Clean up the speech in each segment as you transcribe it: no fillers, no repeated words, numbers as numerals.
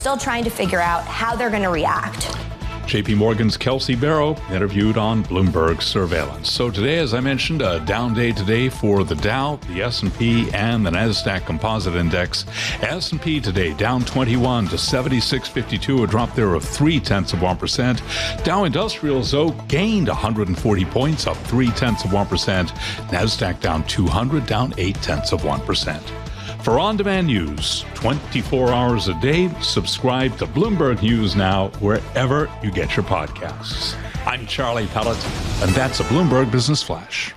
Still trying to figure out how they're going to react. JP Morgan's Kelsey Barrow interviewed on Bloomberg Surveillance. So today, as I mentioned, a down day today for the Dow, the S&P, and the NASDAQ Composite Index. S&P today down 21 to 76.52, a drop there of 0.3%. Dow Industrials, though, gained 140 points, up 0.3%. NASDAQ down 200, down 0.8%. For on-demand news, 24 hours a day, subscribe to Bloomberg News Now wherever you get your podcasts. I'm Charlie Pellet, and that's a Bloomberg Business Flash.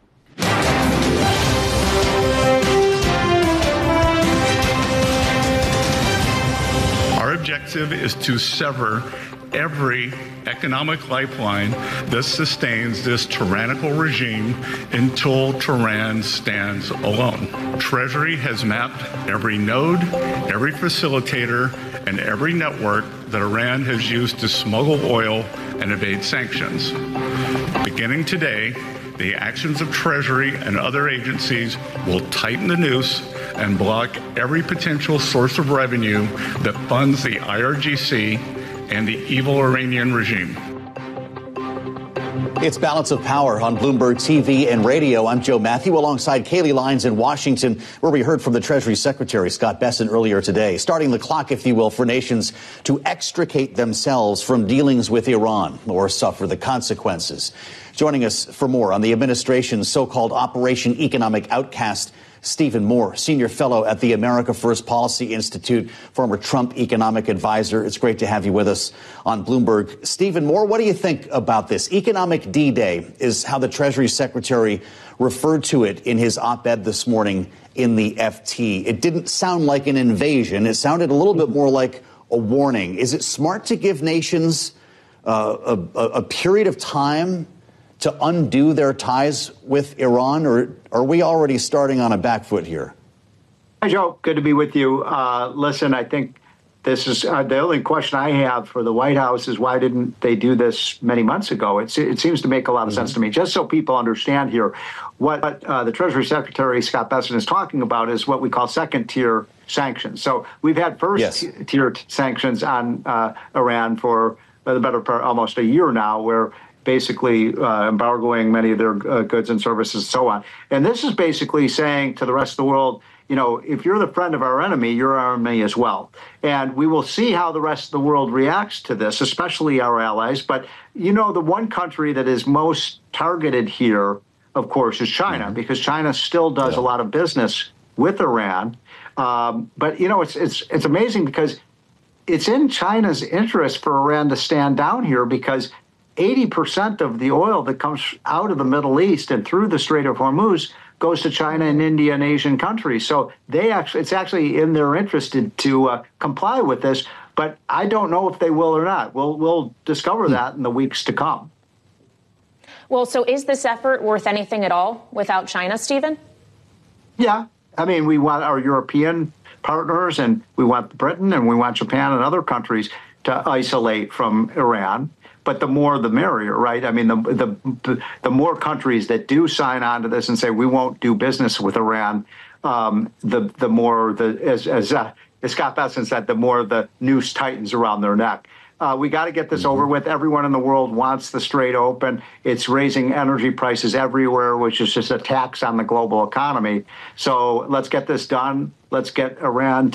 Our objective is to sever every economic lifeline that sustains this tyrannical regime until Tehran stands alone. Treasury has mapped every node, every facilitator, and every network that Iran has used to smuggle oil and evade sanctions. Beginning today, the actions of Treasury and other agencies will tighten the noose and block every potential source of revenue that funds the IRGC and the evil Iranian regime. It's Balance of Power on Bloomberg TV and radio. I'm Joe Matthew alongside Kayleigh Lines in Washington, where we heard from the Treasury Secretary, Scott Bessent, earlier today, starting the clock, if you will, for nations to extricate themselves from dealings with Iran or suffer the consequences. Joining us for more on the administration's so-called Operation Economic Outcast, Stephen Moore, senior fellow at the America First Policy Institute, former Trump economic advisor. It's great to have you with us on Bloomberg. Stephen Moore, what do you think about this? Economic D-Day is how the Treasury Secretary referred to it in his op-ed this morning in the FT. It didn't sound like an invasion. It sounded a little bit more like a warning. Is it smart to give nations a period of time to undo their ties with Iran, or are we already starting on a back foot here? Hi, Joe. Good to be with you. Listen, I think this is the only question I have for the White House is why didn't they do this many months ago? It seems to make a lot of sense to me. Just so people understand here, what the Treasury Secretary, Scott Bessent, is talking about is what we call second-tier sanctions. So we've had first-tier sanctions on Iran for the better part almost a year now, where basically embargoing many of their goods and services and so on. And this is basically saying to the rest of the world, you know, if you're the friend of our enemy, you're our enemy as well. And we will see how the rest of the world reacts to this, especially our allies. But, you know, the one country that is most targeted here, of course, is China, because China still does a lot of business with Iran. But, you know, it's amazing because it's in China's interest for Iran to stand down here, because 80% of the oil that comes out of the Middle East and through the Strait of Hormuz goes to China and India and Asian countries. So it's actually in their interest to comply with this. But I don't know if they will or not. We'll discover that in the weeks to come. Well, so is this effort worth anything at all without China, Stephen? Yeah. I mean, we want our European partners, and we want Britain, and we want Japan and other countries to isolate from Iran. But the more, the merrier, right? I mean, the more countries that do sign on to this and say we won't do business with Iran, the more, as Scott Bessent said, the more the noose tightens around their neck. We got to get this over with. Everyone in the world wants the strait open. It's raising energy prices everywhere, which is just a tax on the global economy. So let's get this done. Let's get Iran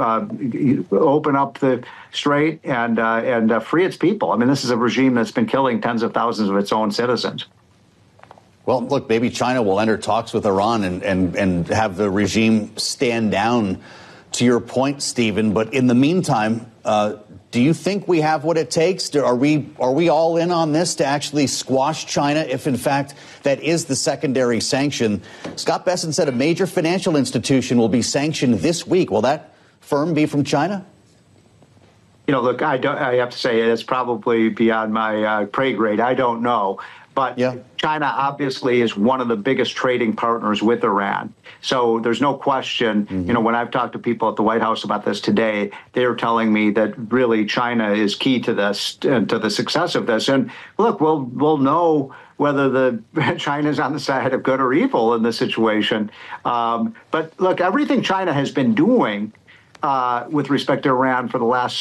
to open up the strait and free its people. I mean, this is a regime that's been killing tens of thousands of its own citizens. Well, look, maybe China will enter talks with Iran and have the regime stand down, to your point, Stephen. But in the meantime, do you think we have what it takes? Are we all in on this to actually squash China if, in fact, that is the secondary sanction? Scott Bessent said a major financial institution will be sanctioned this week. Will that firm be from China? You know, look, I have to say it's probably beyond my pay grade. I don't know. But China obviously is one of the biggest trading partners with Iran. So there's no question, you know, when I've talked to people at the White House about this today, they're telling me that really China is key to this, to the success of this. And look, we'll know whether China's on the side of good or evil in this situation. But look, everything China has been doing with respect to Iran for the last